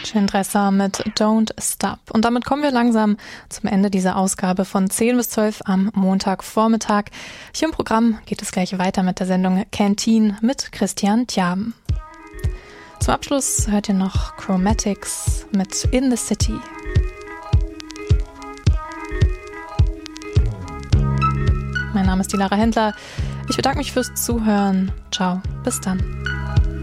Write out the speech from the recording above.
Cendressa mit Don't Stop. Und damit kommen wir langsam zum Ende dieser Ausgabe von 10 bis 12 am Montagvormittag. Hier im Programm geht es gleich weiter mit der Sendung Canteen mit Christian Tjaben. Zum Abschluss hört ihr noch Chromatics mit In the City. Mein Name ist die Lara Händler. Ich bedanke mich fürs Zuhören. Ciao, bis dann.